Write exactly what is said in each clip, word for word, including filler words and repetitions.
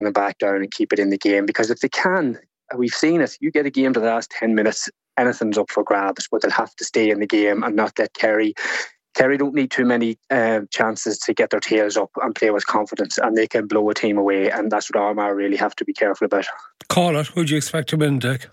them back down and keep it in the game. Because if they can, we've seen it, you get a game to the last ten minutes, anything's up for grabs, but they'll have to stay in the game and not let Kerry Kerry don't need too many uh, chances to get their tails up and play with confidence, and they can blow a team away, and that's what Armagh really have to be careful about. Call it. Who do you expect to win, Dick?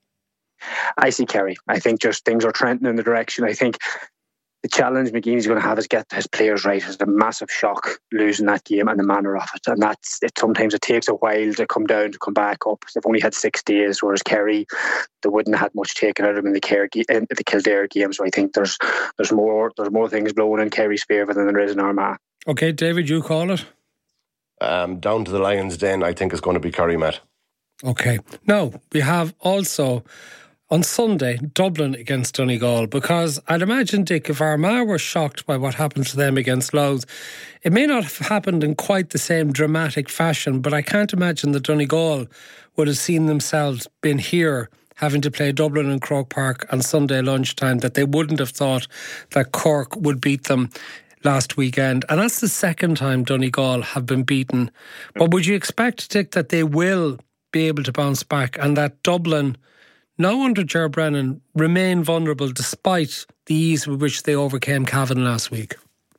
I see Kerry. I think just things are trending in the direction. I think the challenge McGeeney's going to have is get his players right. It's a massive shock losing that game and the manner of it. And that's it. Sometimes it takes a while to come down, to come back up. They've only had six days, whereas Kerry, they wouldn't have had much taken out of them in the, Kerry, in the Kildare game. So I think there's there's more there's more things blowing in Kerry's favour than there is in Armagh. Okay, David, you call it? Um, down to the Lions Den, I think it's going to be Kerry, Matt. Okay. Now, we have also on Sunday, Dublin against Donegal, because I'd imagine, Dick, if Armagh were shocked by what happened to them against Louth, it may not have happened in quite the same dramatic fashion, but I can't imagine that Donegal would have seen themselves being here having to play Dublin and Croke Park on Sunday lunchtime, that they wouldn't have thought that Cork would beat them last weekend. And that's the second time Donegal have been beaten. But would you expect, Dick, that they will be able to bounce back and that Dublin, now under Ger Brennan, remain vulnerable despite the ease with which they overcame Cavan last week?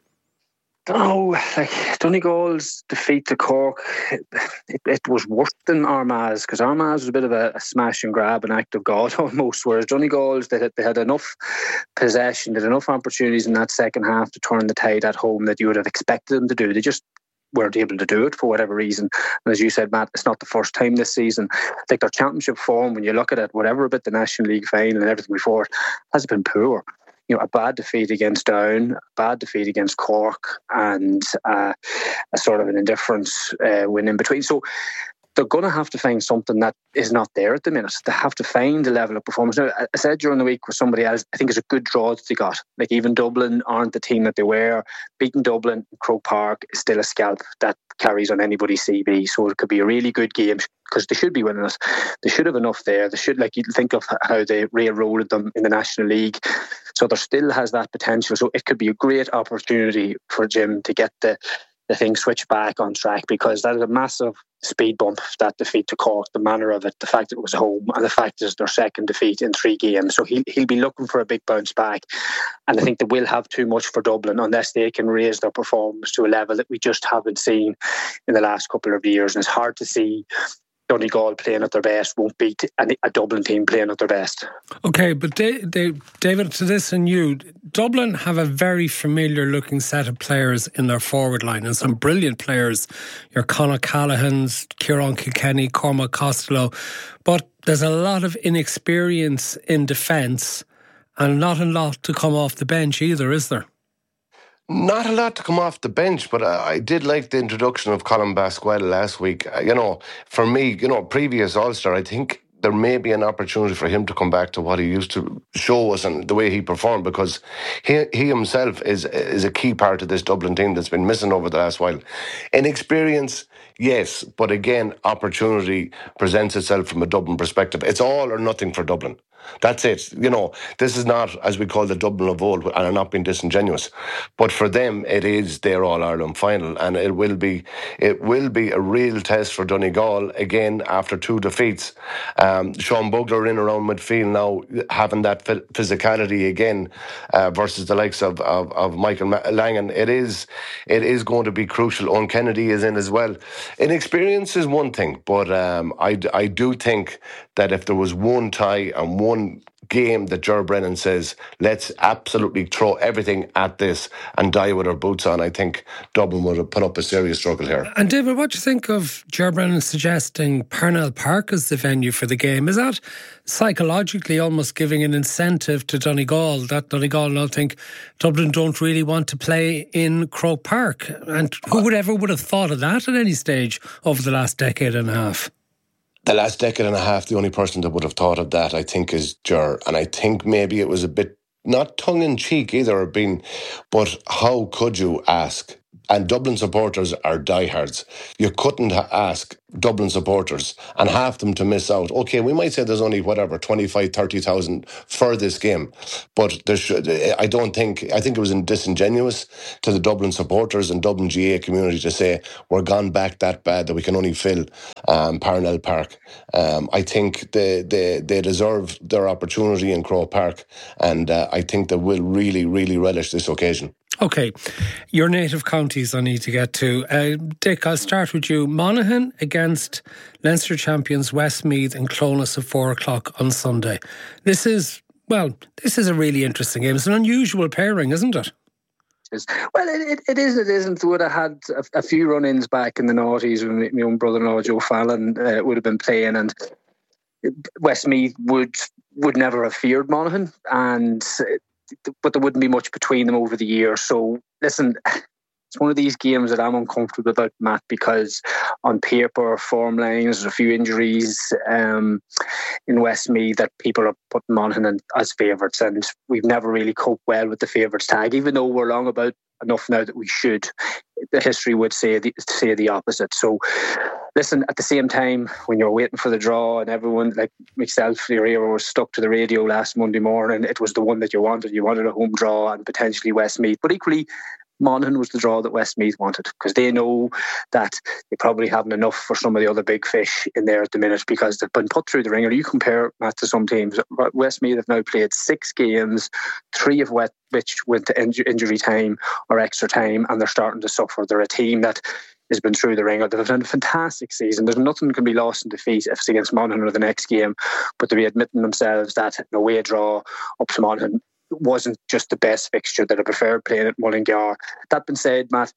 Oh, like Donegal's defeat to Cork, it, it, it was worse than Armagh's, because Armagh's was a bit of a, a smash and grab, an act of God almost, whereas Donegal's, they had, they had enough possession, they had enough opportunities in that second half to turn the tide at home that you would have expected them to do. They just weren't able to do it for whatever reason. And as you said, Matt, it's not the first time this season. Like their championship form, when you look at it, whatever about the National League final and everything before it, has been poor. You know, a bad defeat against Down, a bad defeat against Cork, and uh, a sort of an indifference uh, win in between. So they're going to have to find something that is not there at the minute. They have to find a level of performance. Now, I said during the week with somebody else, I think it's a good draw that they got. Like even Dublin aren't the team that they were. Beating Dublin, Croke Park is still a scalp that carries on anybody's C V. So it could be a really good game because they should be winning it. They should have enough there. They should, like you think of how they railroaded them in the National League. So there still has that potential. So it could be a great opportunity for Jim to get the the thing switched back on track, because that is a massive speed bump, that defeat to Cork, the manner of it, the fact that it was home, and the fact that it's their second defeat in three games. So he'll, he'll be looking for a big bounce back. And I think they will have too much for Dublin unless they can raise their performance to a level that we just haven't seen in the last couple of years. And it's hard to see Donegal playing at their best won't beat a Dublin team playing at their best. Okay, but they, they, David, to this and you, Dublin have a very familiar looking set of players in their forward line, and some brilliant players. Your Conor Callahan's, Kieran Kilkenny, Cormac Costello. But there's a lot of inexperience in defence and not a lot to come off the bench either, is there? Not a lot to come off the bench, but I, I did like the introduction of Colin Basquel last week. Uh, you know, for me, you know, previous All-Star, I think there may be an opportunity for him to come back to what he used to show us and the way he performed, because he he himself is is a key part of this Dublin team that's been missing over the last while. Inexperience, yes, but again, opportunity presents itself from a Dublin perspective. It's all or nothing for Dublin. That's it. You know, this is not, as we call the Dublin of old, and I'm not being disingenuous, but for them, it is their All-Ireland final, and it will be it will be a real test for Donegal, again, after two defeats. Um, Sean Bugler in around midfield now, having that physicality again, uh, versus the likes of, of, of Michael Langan. It is, it is going to be crucial. Owen Kennedy is in as well. Inexperience is one thing, but um, I, I do think that if there was one tie and one game that Ger Brennan says, let's absolutely throw everything at this and die with our boots on, I think Dublin would have put up a serious struggle here. And David, what do you think of Ger Brennan suggesting Parnell Park as the venue for the game? Is that psychologically almost giving an incentive to Donegal, that Donegal now think Dublin don't really want to play in Croke Park? And who would ever would have thought of that at any stage over the last decade and a half? The last decade and a half, the only person that would have thought of that, I think, is Ger. And I think maybe it was a bit, not tongue-in-cheek either, been, but how could you ask and Dublin supporters are diehards. You couldn't ha- ask Dublin supporters and half them to miss out. Okay, we might say there's only whatever twenty-five, thirty thousand for this game, but there should. I don't think. I think it was disingenuous to the Dublin supporters and Dublin G A community to say we're gone back that bad that we can only fill um, Parnell Park. Um, I think they they they deserve their opportunity in Croke Park, and uh, I think they will really really relish this occasion. Okay, your native counties I need to get to. Uh, Dick, I'll start with you. Monaghan against Leinster champions Westmeath and Clonus at four o'clock on Sunday. This is, well, this is a really interesting game. It's an unusual pairing, isn't it? Well, it, it, it is, it isn't. Would have had a, a few run-ins back in the noughties when my own brother-in-law Joe Fallon uh, would have been playing, and Westmeath would would never have feared Monaghan, and but there wouldn't be much between them over the years. So listen, it's one of these games that I'm uncomfortable about, Matt, because on paper, form lines, there's a few injuries um, in Westmeath that people are putting Monaghan in as favourites, and we've never really coped well with the favourites tag, even though we're long about enough now that we should. The history would say the, say the opposite. So listen, at the same time, when you're waiting for the draw and everyone, like myself, your ear was stuck to the radio last Monday morning, it was the one that you wanted. You wanted a home draw and potentially Westmeath. But equally, Monaghan was the draw that Westmeath wanted, because they know that they probably haven't enough for some of the other big fish in there at the minute, because they've been put through the ringer. You compare, Matt, to some teams. Westmeath have now played six games, three of which went to inju- injury time or extra time, and they're starting to suffer. They're a team that has been through the ringer. They've had a fantastic season. There's nothing can be lost in defeat if it's against Monaghan or the next game, but to be admitting themselves that an away draw up to Monaghan wasn't just the best fixture, that I preferred playing at Mullingar. That being said, Matt,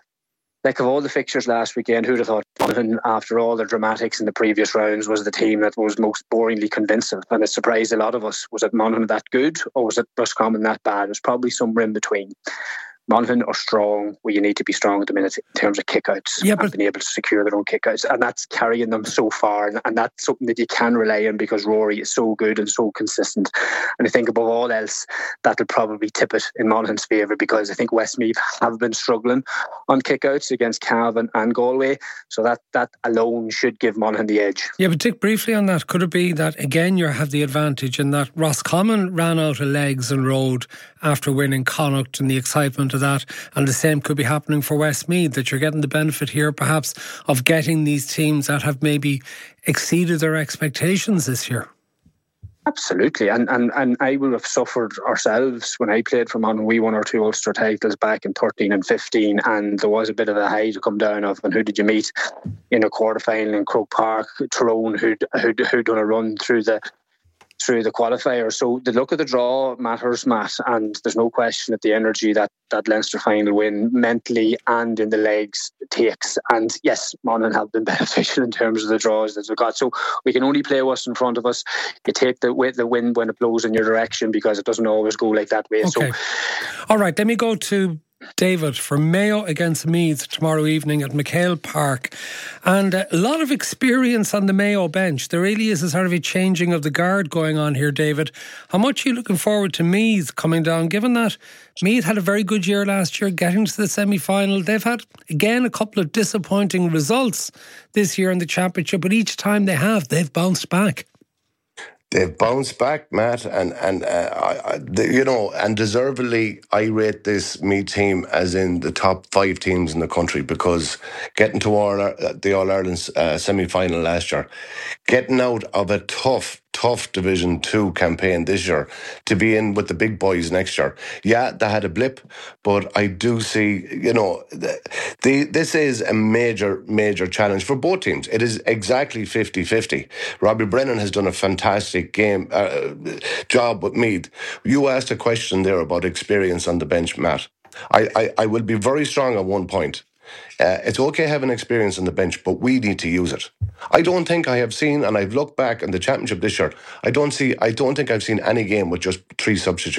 like of all the fixtures last weekend, who'd have thought Monaghan, after all the dramatics in the previous rounds, was the team that was most boringly convincing? And it surprised a lot of us. Was it Monaghan that good, or was it Roscommon that bad? It was probably somewhere in between. Monaghan are strong where you need to be strong at the minute in terms of kickouts, yeah, but and being able to secure their own kickouts, and that's carrying them so far, and, and that's something that you can rely on because Rory is so good and so consistent. And I think above all else, that'll probably tip it in Monaghan's favour, because I think Westmeath have been struggling on kickouts against Cavan and Galway, so that that alone should give Monaghan the edge. Yeah, but Dick, briefly on that, could it be that again you have the advantage in that Roscommon ran out of legs and road after winning Connacht and the excitement of that, and the same could be happening for Westmeath, that you're getting the benefit here perhaps of getting these teams that have maybe exceeded their expectations this year? Absolutely, and and and I will have suffered ourselves when I played for Monaghan. We won our two Ulster titles back in thirteen and fifteen, and there was a bit of a high to come down of. And who did you meet in a quarter final in Croke Park? Tyrone, who'd who'd, who'd done a run through the through the qualifier. So the look of the draw matters, Matt, and there's no question that the energy that that Leinster final win mentally and in the legs takes. And yes, Monaghan have been beneficial in terms of the draws that they've got. So we can only play what's in front of us. You take the the wind when it blows in your direction, because it doesn't always go like that way. Okay. So, all right, let me go to David for Mayo against Meath tomorrow evening at McHale Park, and a lot of experience on the Mayo bench. There really is a sort of a changing of the guard going on here, David. How much are you looking forward to Meath coming down, given that Meath had a very good year last year, getting to the semi-final? They've had, again, a couple of disappointing results this year in the championship, but each time they have, they've bounced back. They've bounced back, Matt, and and uh, I, I, the, you know, and deservedly, I rate this Meath team as in the top five teams in the country, because getting to all, uh, the All Ireland uh, semi final last year, getting out of a tough, tough Division Two campaign this year to be in with the big boys next year. Yeah, they had a blip, but I do see, you know, the, the this is a major, major challenge for both teams. It is exactly fifty-fifty. Robbie Brennan has done a fantastic game uh, job with Meath. You asked a question there about experience on the bench, Matt. I, I, I will be very strong on one point. Uh, it's okay having experience on the bench, but we need to use it. I don't think I have seen, and I've looked back in the championship this year, I don't see. I don't think I've seen any game with just three substitutes.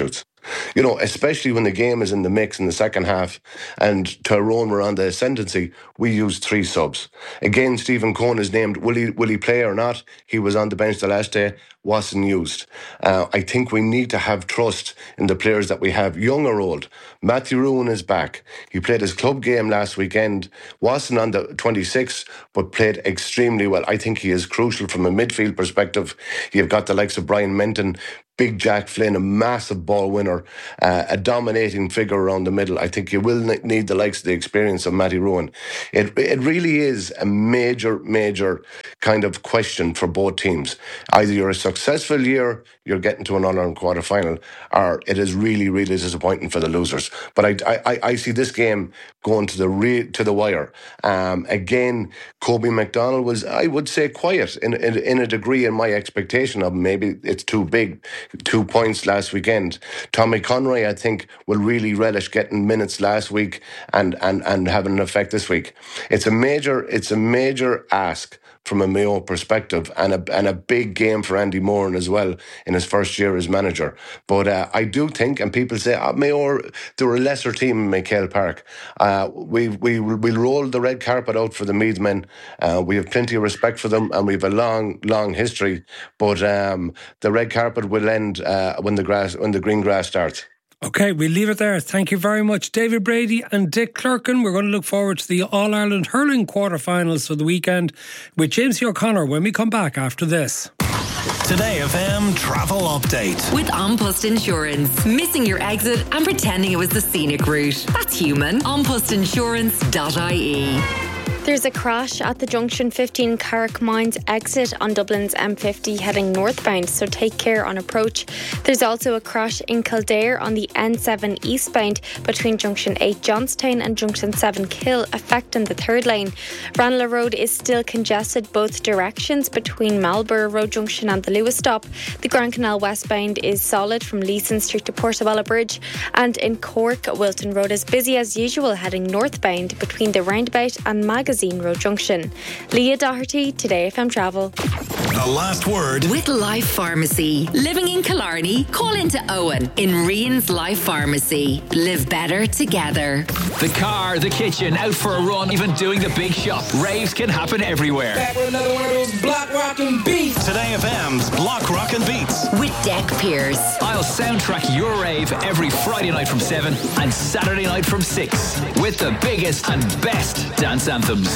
You know, especially when the game is in the mix in the second half and Tyrone were on the ascendancy, we used three subs. Again, Stephen Cohen is named. Will he, will he play or not? He was on the bench the last day, wasn't used. Uh, I think we need to have trust in the players that we have, young or old. Matthew Rowan is back. He played his club game last weekend, wasn't on the twenty-six, but played extremely well. I think he is crucial from a midfield perspective. You've got the likes of Brian Menton, Big Jack Flynn, a massive ball winner, uh, a dominating figure around the middle. I think you will need the likes of the experience of Matty Rowan. It it really is a major, major kind of question for both teams. Either you're a successful year, you're getting to an All-Ireland quarter-final, or it is really, really disappointing for the losers. But I I, I see this game going to the re- to the wire. Um, again, Kobe McDonald was, I would say, quiet in, in, in a degree in my expectation of him. Maybe it's too big. Two points last weekend. Tommy Conroy, I think, will really relish getting minutes last week and, and, and having an effect this week. It's a major, it's a major ask from a Mayo perspective, and a and a big game for Andy Moran as well in his first year as manager. But uh, I do think, and people say, oh, Mayo, they're a lesser team in McHale Park. Uh, we we we'll roll the red carpet out for the Meath men. Uh, we have plenty of respect for them, and we have a long, long history. But um, the red carpet will end uh, when the grass when the green grass starts. Okay, we'll leave it there. Thank you very much, David Brady and Dick Clerkin. We're going to look forward to the All-Ireland hurling quarterfinals for the weekend with James O'Connor when we come back after this. Today F M travel update with An Post Insurance. Missing your exit and pretending it was the scenic route. That's human. an post insurance dot I E. There's a crash at the Junction fifteen Carrickmines exit on Dublin's M fifty heading northbound, so take care on approach. There's also a crash in Kildare on the N seven eastbound between Junction eight Johnstown and Junction seven Kill, affecting the third lane. Ranelagh Road is still congested both directions between Marlborough Road Junction and the Lewis stop. The Grand Canal westbound is solid from Leeson Street to Portobello Bridge, and in Cork, Wilton Road is busy as usual heading northbound between the roundabout and Magazine Road Junction. Leah Doherty, Today F M Travel. The last word with Life Pharmacy. Living in Killarney, call into Owen in Rian's Life Pharmacy. Live better together. The car, the kitchen, out for a run, even doing the big shop. Raves can happen everywhere. Back with another one of those block rockin' beats. Today F M's Block Rockin' Beats with Deck Pierce. I'll soundtrack your rave every Friday night from seven and Saturday night from six with the biggest and best dance anthems.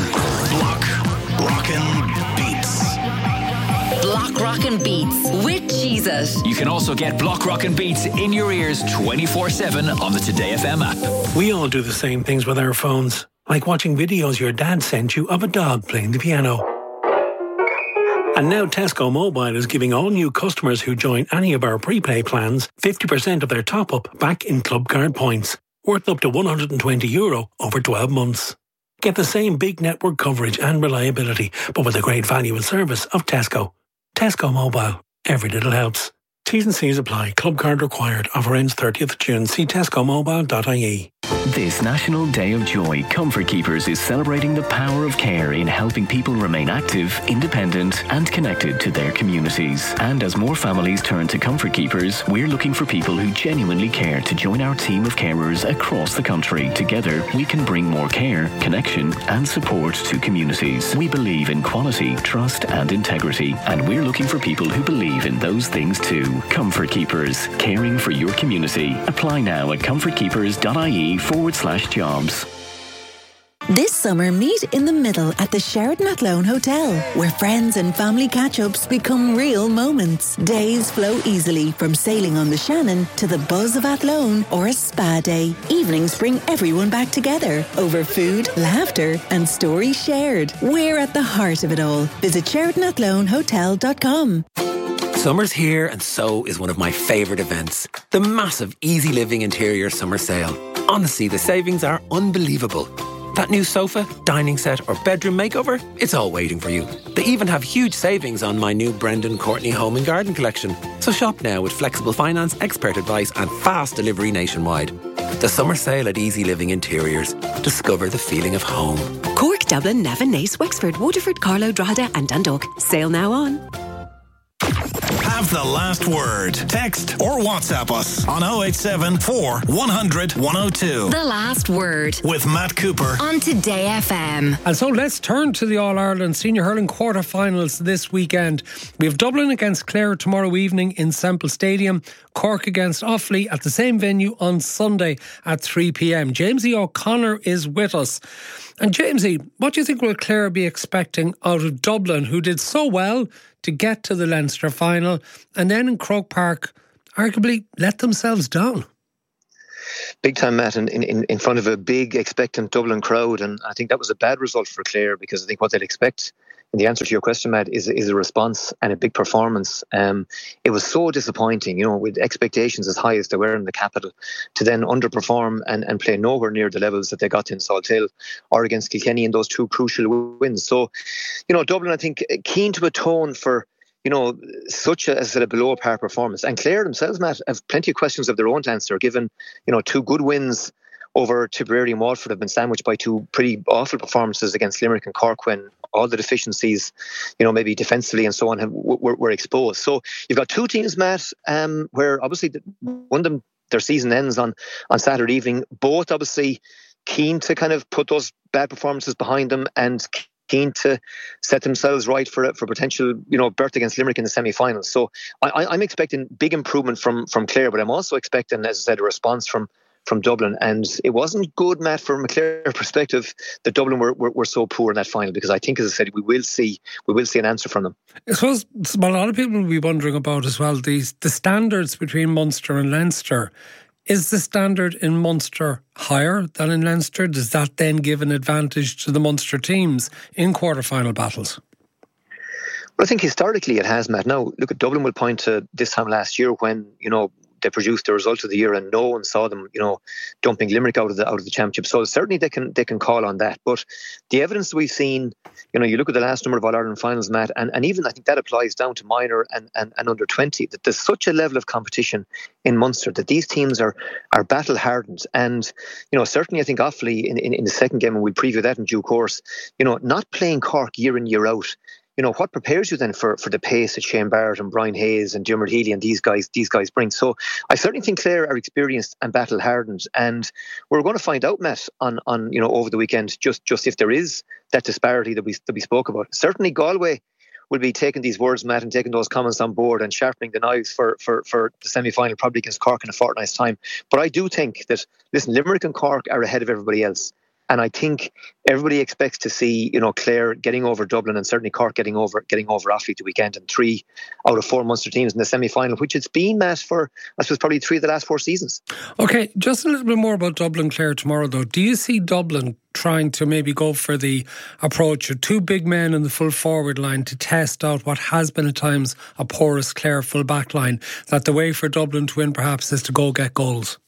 Block Rockin' Beats. Block Rockin' Beats with Cheez-It. You can also get Block Rockin' Beats in your ears twenty-four seven on the Today F M app. We all do the same things with our phones, like watching videos your dad sent you of a dog playing the piano. And now Tesco Mobile is giving all new customers who join any of our prepay plans fifty percent of their top-up back in club card points, worth up to one hundred twenty euro over twelve months. Get the same big network coverage and reliability, but with the great value and service of Tesco. Tesco Mobile. Every little helps. T's and C's apply. Club card required. Offer ends thirtieth of June. See tesco mobile dot I E. This National Day of Joy, Comfort Keepers is celebrating the power of care in helping people remain active, independent and connected to their communities. And as more families turn to Comfort Keepers, we're looking for people who genuinely care to join our team of carers across the country. Together, we can bring more care, connection and support to communities. We believe in quality, trust and integrity, and we're looking for people who believe in those things too. Comfort Keepers, caring for your community. Apply now at comfort keepers dot I E forward slash jobs. This summer, meet in the middle at the Sheraton Athlone Hotel, where friends and family catch-ups become real moments. Days flow easily from sailing on the Shannon to the buzz of Athlone or a spa day. Evenings bring everyone back together over food, laughter and stories shared. We're at the heart of it all. Visit sheraton athlone hotel dot com. Summer's here and so is one of my favourite events. The massive Easy Living Interior Summer Sale. Honestly, the savings are unbelievable. That new sofa, dining set or bedroom makeover, it's all waiting for you. They even have huge savings on my new Brendan Courtney Home and Garden collection. So shop now with flexible finance, expert advice and fast delivery nationwide. The summer sale at Easy Living Interiors. Discover the feeling of home. Cork, Dublin, Navan, Naas, Wexford, Waterford, Carlow, Drogheda and Dundalk. Sale now on. have the last word. Text or WhatsApp us on oh eight seven four, one hundred, one oh two. The Last Word with Matt Cooper on Today F M. And so let's turn to the All-Ireland Senior Hurling quarter-finals this weekend. We have Dublin against Clare tomorrow evening in Semple Stadium, Cork against Offaly at the same venue on Sunday at three p.m. Jamesy O'Connor is with us. And Jamesy, what do you think will Clare be expecting out of Dublin, who did so well to get to the Leinster final, and then in Croke Park arguably let themselves down? Big time, Matt, in, in, in front of a big expectant Dublin crowd, and I think that was a bad result for Clare, because I think what they'd expect, and the answer to your question, Matt, is, is a response and a big performance. Um, it was so disappointing, you know, with expectations as high as they were in the capital, to then underperform and, and play nowhere near the levels that they got in Salthill or against Kilkenny in those two crucial wins. So, you know, Dublin, I think, keen to atone for, you know, such a, as a below par performance. And Clare themselves, Matt, have plenty of questions of their own to answer, given, you know, two good wins over Tipperary and Waterford have been sandwiched by two pretty awful performances against Limerick and Cork, when all the deficiencies, you know, maybe defensively and so on, have, were, were exposed. So you've got two teams, Matt, um, where obviously one of them, their season ends on, on Saturday evening, both obviously keen to kind of put those bad performances behind them and keen to set themselves right for for potential, you know, berth against Limerick in the semi-finals. So I, I'm expecting big improvement from from Clare, but I'm also expecting, as I said, a response from from Dublin. And it wasn't good, Matt, from a Clare perspective that Dublin were, were were so poor in that final, because I think, as I said, we will see we will see an answer from them. I suppose what a lot of people will be wondering about as well, these the standards between Munster and Leinster. Is the standard in Munster higher than in Leinster? Does that then give an advantage to the Munster teams in quarter-final battles? Well, I think historically it has, Matt. Now, look, at Dublin will point to this time last year when, you know, they produced the result of the year and no one saw them, you know, dumping Limerick out of the out of the championship. So certainly they can they can call on that. But the evidence we've seen, you know, you look at the last number of All-Ireland finals, Matt, and, and even I think that applies down to minor and, and, and under twenty, that there's such a level of competition in Munster that these teams are are battle hardened. And, you know, certainly I think Offaly in, in, in the second game, and we'll preview that in due course, you know, not playing Cork year in, year out, you know, what prepares you then for, for the pace that Shane Barrett and Brian Hayes and Dermot Healy and these guys these guys bring? So I certainly think Clare are experienced and battle hardened, and we're going to find out, Matt, on, on you know, over the weekend, just just if there is that disparity that we that we spoke about. Certainly Galway will be taking these words, Matt, and taking those comments on board and sharpening the knives for for, for the semi-final, probably against Cork in a fortnight's time. But I do think that, listen, Limerick and Cork are ahead of everybody else. And I think everybody expects to see, you know, Clare getting over Dublin and certainly Cork getting over getting over Offaly the weekend, and three out of four Munster teams in the semi-final, which it's been, Matt, for, I suppose, probably three of the last four seasons. OK, just a little bit more about Dublin, Clare, tomorrow, though. Do you see Dublin trying to maybe go for the approach of two big men in the full forward line to test out what has been at times a porous Clare full back line, that the way for Dublin to win perhaps is to go get goals?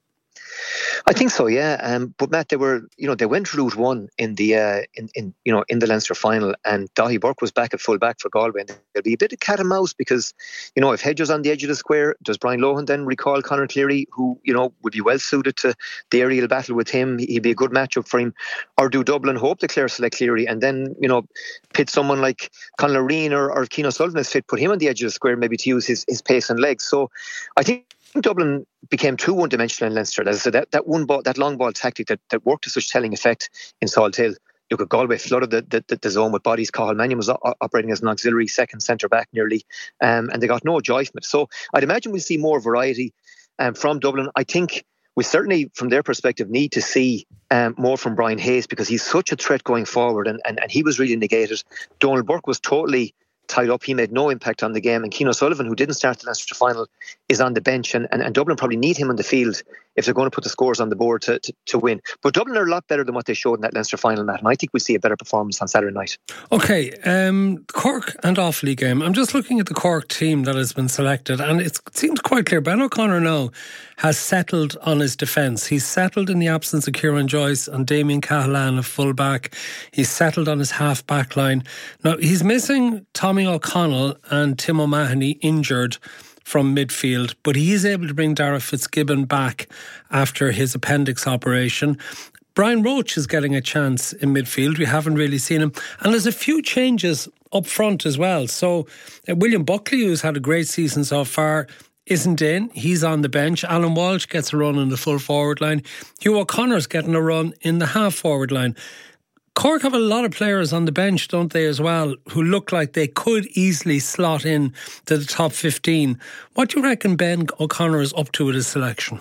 I think so, yeah. Um, but Matt, they were, you know, they went route one in the, uh, in, in, you know, in the Leinster final, and Daithí Burke was back at full back for Galway. And there'll be a bit of cat and mouse because, you know, if Hedges on the edge of the square, does Brian Lohan then recall Conor Cleary, who, you know, would be well suited to the aerial battle with him? He'd be a good matchup for him. Or do Dublin hope that Clare select Cleary and then, you know, pit someone like Conor Reen or, or Keane O'Sullivan is fit, put him on the edge of the square, maybe to use his, his pace and legs. So I think Dublin became too one-dimensional in Leinster. As I said, that, that one ball, that long ball tactic that, that worked to such telling effect in Salthill. Look at Galway flooded the, the, the zone with bodies. Cathal Mannion was o- operating as an auxiliary second centre back nearly, um, and they got no joy from it. So I'd imagine we'll see more variety um, from Dublin. I think we certainly, from their perspective, need to see um, more from Brian Hayes, because he's such a threat going forward, and, and, and he was really negated. Donald Burke was totally tied up. He made no impact on the game. And Keane O'Sullivan, who didn't start the Leinster final, is on the bench. And, and, and Dublin probably need him on the field if they're going to put the scores on the board to, to, to win. But Dublin are a lot better than what they showed in that Leinster final, Matt. And I think we see a better performance on Saturday night. OK, um, Cork and Offaly game. I'm just looking at the Cork team that has been selected, and it seems quite clear. Ben O'Connor now has settled on his defence. He's settled in the absence of Kieran Joyce and Damien Cahalan, a full-back. He's settled on his half-back line. Now, he's missing Tommy O'Connell and Tim O'Mahony, injured from midfield, but he is able to bring Dara Fitzgibbon back after his appendix operation. Brian Roach is getting a chance in midfield. We haven't really seen him. And there's a few changes up front as well. So uh, William Buckley, who's had a great season so far, isn't in. He's on the bench. Alan Walsh gets a run in the full forward line. Hugh O'Connor's getting a run in the half forward line. Cork have a lot of players on the bench, don't they, as well, who look like they could easily slot in to the top fifteen. What do you reckon Ben O'Connor is up to with his selection?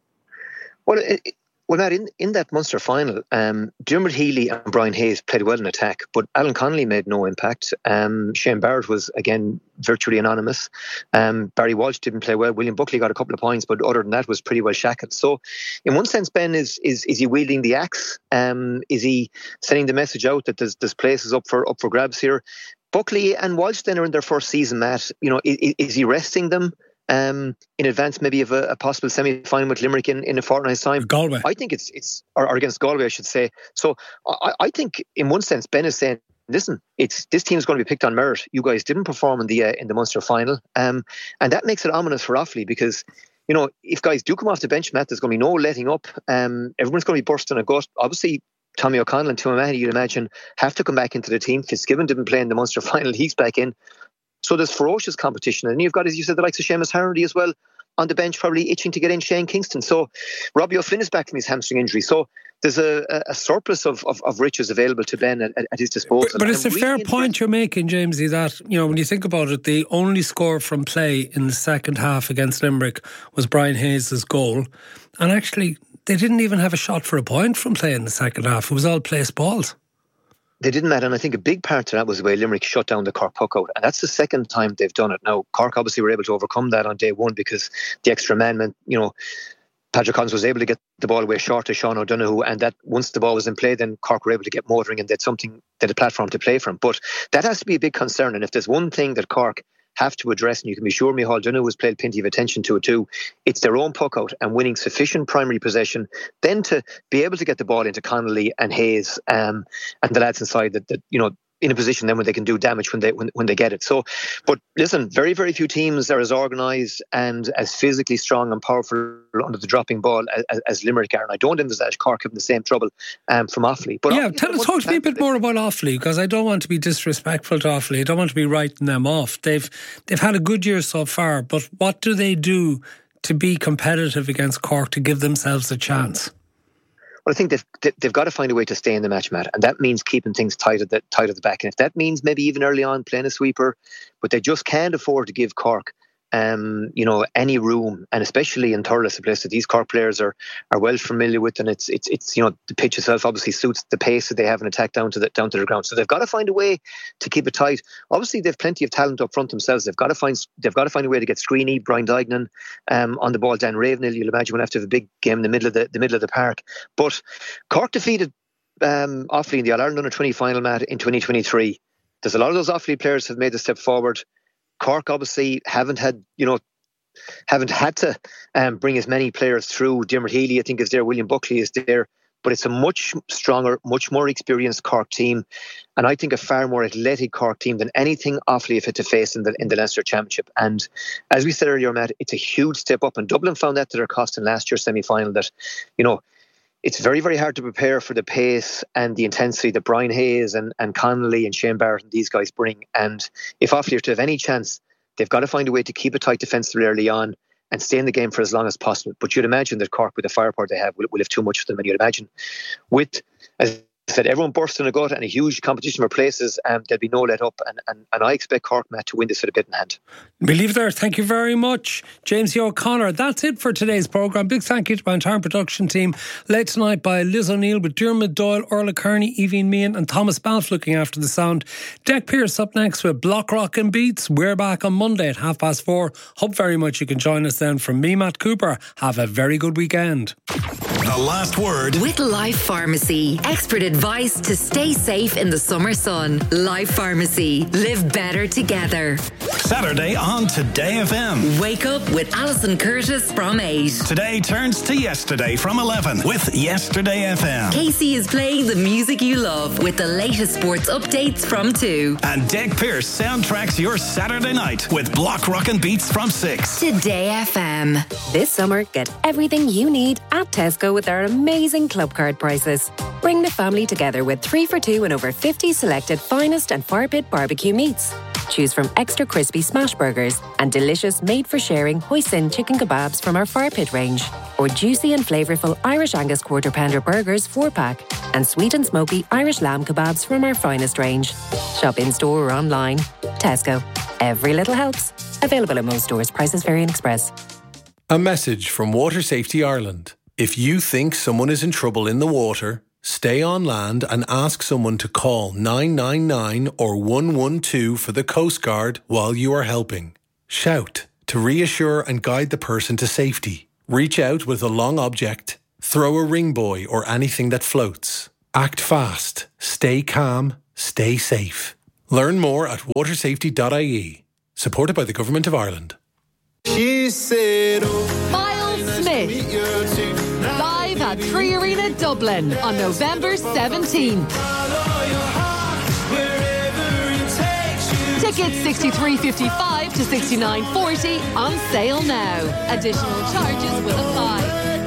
Well, it, well, Matt, in, in that Munster final, um, Dermot Healy and Brian Hayes played well in attack, but Alan Connolly made no impact. Um, Shane Barrett was, again, virtually anonymous. Um, Barry Walsh didn't play well. William Buckley got a couple of points, but other than that was pretty well shackled. So, in one sense, Ben, is is is he wielding the axe? Um, is he sending the message out that there's there's places up for up for grabs here? Buckley and Walsh then are in their first season, Matt. You know, is, is he resting them? Um, in advance maybe of a, a possible semi-final with Limerick in, in a fortnight's time. Galway. I think it's, it's or, or against Galway, I should say. So I, I think in one sense Ben is saying, listen, it's this team is going to be picked on merit. You guys didn't perform in the uh, in the Munster final. Um, and that makes it ominous for Offaly because, you know, if guys do come off the bench, Matt, there's going to be no letting up. Um, everyone's going to be bursting a gut. Obviously, Tommy O'Connell and Tim O'Mahony, you'd imagine, have to come back into the team. Fitzgibbon didn't play in the Munster final. He's back in. So there's ferocious competition. And you've got, as you said, the likes of Seamus Harnedy as well on the bench, probably itching to get in Shane Kingston. So Robbie O'Flynn is back from his hamstring injury. So there's a, a surplus of, of, of riches available to Ben at, at his disposal. But, but it's and a really fair point you're making, Jamesy, that, you know, when you think about it, the only score from play in the second half against Limerick was Brian Hayes' goal. And actually, they didn't even have a shot for a point from play in the second half. It was all place balls. They didn't matter, and I think a big part of that was the way Limerick shut down the Cork puck out, and that's the second time they've done it. Now, Cork obviously were able to overcome that on day one because the extra man meant, you know, Patrick Collins was able to get the ball away short to Sean O'Donoghue, and that once the ball was in play, then Cork were able to get motoring and they'd something, they had a platform to play from. But that has to be a big concern, and if there's one thing that Cork have to address, and you can be sure Micheál Donoghue has played plenty of attention to it too, it's their own puck out and winning sufficient primary possession, then to be able to get the ball into Connolly and Hayes um, and the lads inside that, that you know, in a position then when they can do damage when they when, when they get it. So, but listen, very, very few teams are as organised and as physically strong and powerful under the dropping ball as, as Limerick are. And I don't envisage Cork having the same trouble um, from Offaly. But yeah, tell us, talk to me a bit more about Offaly, because I don't want to be disrespectful to Offaly. I don't want to be writing them off. They've they've had a good year so far, but what do they do to be competitive against Cork to give themselves a chance? Well, I think they've they've got to find a way to stay in the match, Matt, and that means keeping things tight at the tight at the back. And if that means maybe even early on playing a sweeper, but they just can't afford to give Cork, um, you know, any room, and especially in Thurles, a place that these Cork players are are well familiar with, and it's it's it's you know, the pitch itself obviously suits the pace that they have in attack down to the down to the ground. So they've got to find a way to keep it tight. Obviously, they've plenty of talent up front themselves. They've got to find they've got to find a way to get Screeney, Brian Dignan um, on the ball. Dan Ravenhill, you'll imagine, will have to have a big game in the middle of the, the middle of the park. But Cork defeated um, Offaly in the All Ireland Under twenty final, Matt, in twenty twenty-three. There's a lot of those Offaly players have made the step forward. Cork obviously haven't had, you know, haven't had to um, bring as many players through. Dermot Healy, I think, is there. William Buckley is there. But it's a much stronger, much more experienced Cork team. And I think a far more athletic Cork team than anything Offaly have had to face in the in the Leinster Championship. And as we said earlier, Matt, it's a huge step up. And Dublin found that to their cost in last year's semi-final, that, you know, it's very, very hard to prepare for the pace and the intensity that Brian Hayes and, and Connolly and Shane Barrett and these guys bring. And if Offaly are to have any chance, they've got to find a way to keep a tight defensively early on and stay in the game for as long as possible. But you'd imagine that Cork, with the firepower they have, will, will have too much for them. And you'd imagine with, as I said, everyone burst in a gut and a huge competition for places, um, there'll be no let up. And, and, and I expect Cork, Matt, to win this with a bit in hand. We leave there. Thank you very much, James O'Connor. That's it for today's programme. Big thank you to my entire production team, led tonight by Liz O'Neill, with Dermot Doyle, Orla Kearney, Evie Meehan and Thomas Balfe looking after the sound. Deck Pearce up next with Block Rock and Beats. We're back on Monday at half past four. Hope very much you can join us then. From me, Matt Cooper, have a very good weekend. The last word with Life Pharmacy. Expert advice to stay safe in the summer sun. Life Pharmacy. Live better together. Saturday on Today F M. Wake up with Alison Curtis from eight. Today turns to yesterday from eleven with Yesterday F M. Casey is playing the music you love with the latest sports updates from two. And Dick Pearce soundtracks your Saturday night with Block Rockin' Beats from six. Today F M. This summer, get everything you need at Tesco with our amazing club card prices. Bring the family together with three for two and over fifty selected finest and fire pit barbecue meats. Choose from extra crispy smash burgers and delicious made-for-sharing hoisin chicken kebabs from our fire pit range, or juicy and flavourful Irish Angus quarter pounder burgers four-pack, and sweet and smoky Irish lamb kebabs from our finest range. Shop in-store or online. Tesco. Every little helps. Available at most stores. Prices vary in Express. A message from Water Safety Ireland. If you think someone is in trouble in the water, stay on land and ask someone to call nine nine nine or one one two for the Coast Guard while you are helping. Shout to reassure and guide the person to safety. Reach out with a long object. Throw a ring buoy or anything that floats. Act fast. Stay calm. Stay safe. Learn more at water safety dot I E. Supported by the Government of Ireland. She said, oh, Miles Smith, live at Three Arena Dublin on November seventeenth. Tickets sixty-three fifty-five to sixty-nine forty on sale now. Additional charges will apply.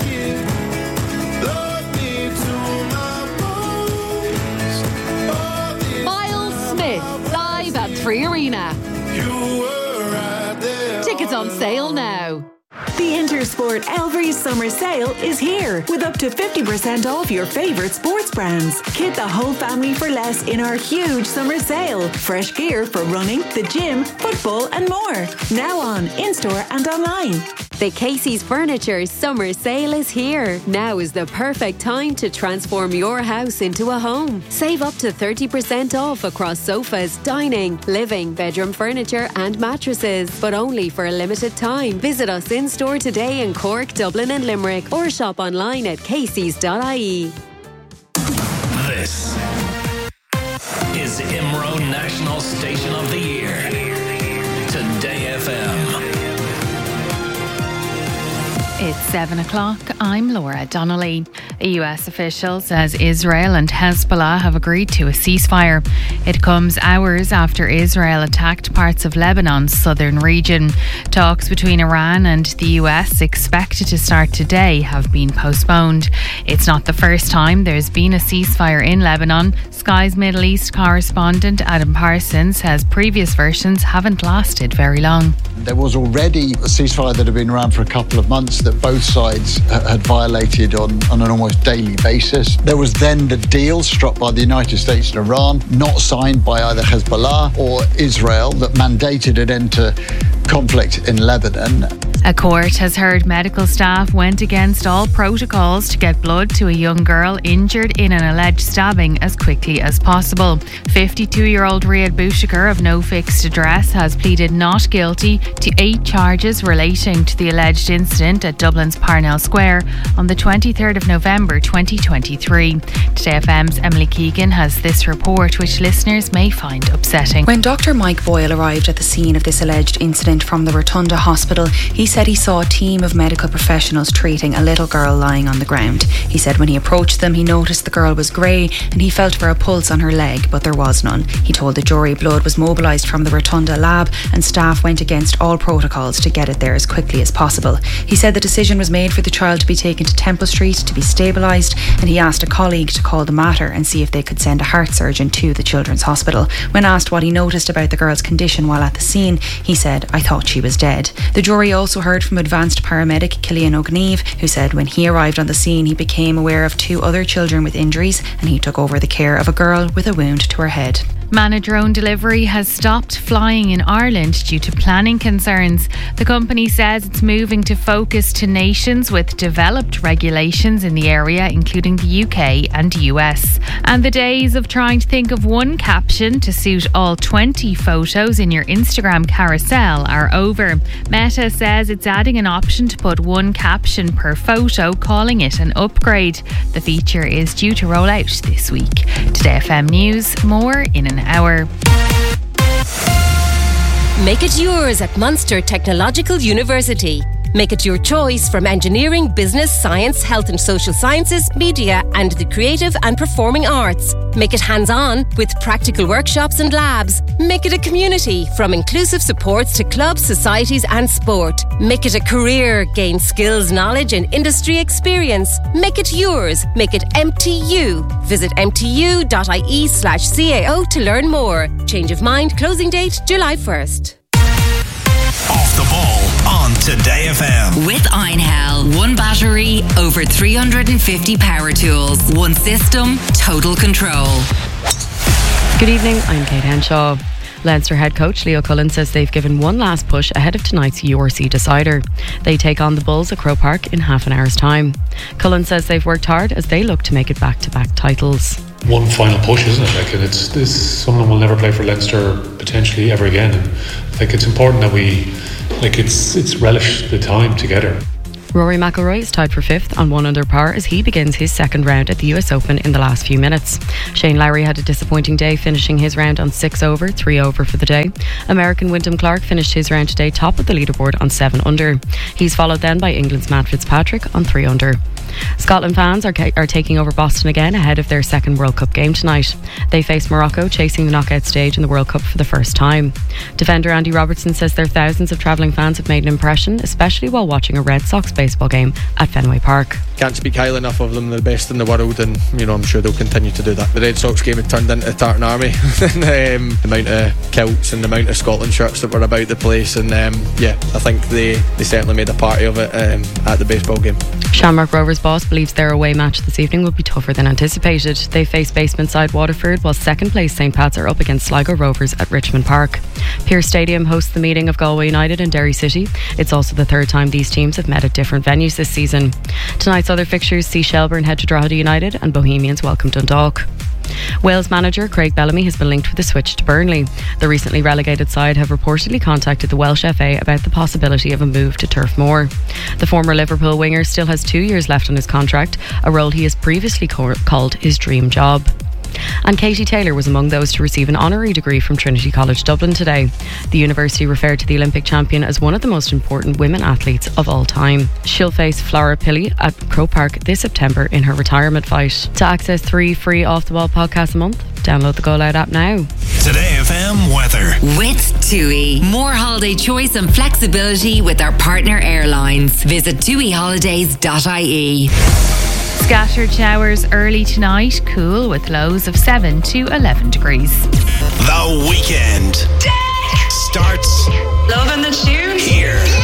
Miles Smith, live at Three Arena. Tickets on sale now. The Intersport Elvery Summer Sale is here with up to fifty percent off your favourite sports brands. Kit the whole family for less in our huge summer sale. Fresh gear for running, the gym, football and more. Now on, in-store and online. The Casey's Furniture Summer Sale is here. Now is the perfect time to transform your house into a home. Save up to thirty percent off across sofas, dining, living, bedroom furniture and mattresses. But only for a limited time. Visit us in store today in Cork, Dublin and Limerick, or shop online at caseys dot I E. This is Imro National Station of the Year. Today F M. It's seven o'clock. I'm Laura Donnelly. A U S official says Israel and Hezbollah have agreed to a ceasefire. It comes hours after Israel attacked parts of Lebanon's southern region. Talks between Iran and the U S, expected to start today, have been postponed. It's not the first time there's been a ceasefire in Lebanon. Sky's Middle East correspondent Adam Parsons says previous versions haven't lasted very long. There was already a ceasefire that had been around for a couple of months that both sides had violated on, on an almost daily basis. There was then the deal struck by the United States and Iran, not signed by either Hezbollah or Israel, that mandated an end to conflict in Lebanon. A court has heard medical staff went against all protocols to get blood to a young girl injured in an alleged stabbing as quickly as possible. fifty-two-year-old Riyad Bouchakar of no fixed address has pleaded not guilty to eight charges relating to the alleged incident at Dublin's Parnell Square on the twenty-third of November twenty twenty-three. Today F M's Emily Keegan has this report, which listeners may find upsetting. When Doctor Mike Boyle arrived at the scene of this alleged incident from the Rotunda Hospital, he said he saw a team of medical professionals treating a little girl lying on the ground. He said when he approached them, he noticed the girl was grey and he felt for a pulse on her leg, but there was none. He told the jury blood was mobilised from the Rotunda lab and staff went against all protocols to get it there as quickly as possible. He said the decision was made for the child to be taken to Temple Street to be stabilised, and he asked a colleague to call the Mater and see if they could send a heart surgeon to the Children's Hospital. When asked what he noticed about the girl's condition while at the scene, he said, "I thought she was dead." The jury also heard from advanced paramedic Killian O'Gneve, who said when he arrived on the scene he became aware of two other children with injuries and he took over the care of a girl with a wound to her head. Manna Drone Delivery has stopped flying in Ireland due to planning concerns. The company says it's moving to focus to nations with developed regulations in the area, including the U K and U S. And the days of trying to think of one caption to suit all twenty photos in your Instagram carousel are over. Meta says it's adding an option to put one caption per photo, calling it an upgrade. The feature is due to roll out this week. Today F M News, more in an hour. Make it yours at Munster Technological University. Make it your choice from engineering, business, science, health and social sciences, media and the creative and performing arts. Make it hands-on with practical workshops and labs. Make it a community from inclusive supports to clubs, societies and sport. Make it a career. Gain skills, knowledge and industry experience. Make it yours. Make it M T U. Visit mtu.ie slash CAO to learn more. Change of mind. Closing date July first. Off the ball on Today F M. With Einhell, one battery, over three hundred fifty power tools, one system, total control. Good evening, I'm Kate Henshaw. Leinster head coach Leo Cullen says they've given one last push ahead of tonight's U R C decider. They take on the Bulls at Croke Park in half an hour's time. Cullen says they've worked hard as they look to make it back-to-back titles. One final push, isn't it? Like, and it's this. Someone will never play for Leinster potentially ever again. And I think it's important that we, like, it's it's relish the time together. Rory McIlroy is tied for fifth on one under par as he begins his second round at the U S Open in the last few minutes. Shane Lowry had a disappointing day, finishing his round on six over, three over for the day. American Wyndham Clark finished his round today top of the leaderboard on seven under. He's followed then by England's Matt Fitzpatrick on three under. Scotland fans are, are taking over Boston again ahead of their second World Cup game tonight. They face Morocco, chasing the knockout stage in the World Cup for the first time. Defender Andy Robertson says their thousands of travelling fans have made an impression, especially while watching a Red Sox baseball game at Fenway Park. Can't speak highly enough of them. They're the best in the world, and you know I'm sure they'll continue to do that. The Red Sox game had turned into a Tartan Army. um, the amount of kilts and the amount of Scotland shirts that were about the place, and um, yeah, I think they, they certainly made a party of it um, at the baseball game. Shamrock Rovers boss believes their away match this evening will be tougher than anticipated. They face basement side Waterford, while second place St Pat's are up against Sligo Rovers at Richmond Park. Pearse Stadium hosts the meeting of Galway United and Derry City. It's also the third time these teams have met at different venues this season. Tonight's other fixtures see Shelbourne head to Drogheda United and Bohemians welcome Dundalk. Wales manager Craig Bellamy has been linked with a switch to Burnley. The recently relegated side have reportedly contacted the Welsh F A about the possibility of a move to Turf Moor. The former Liverpool winger still has two years left on his contract, a role he has previously co- called his dream job. And Katie Taylor was among those to receive an honorary degree from Trinity College Dublin today. The university referred to the Olympic champion as one of the most important women athletes of all time. She'll face Flora Pilley at Croke Park this September in her retirement fight. To access three free Off the Ball podcasts a month, download the Go Loud app now. Today F M weather. With TUI. More holiday choice and flexibility with our partner airlines. Visit tui holidays dot I E. Scattered showers early tonight, cool with lows of seven to eleven degrees. The weekend starts. Loving the tune? Here.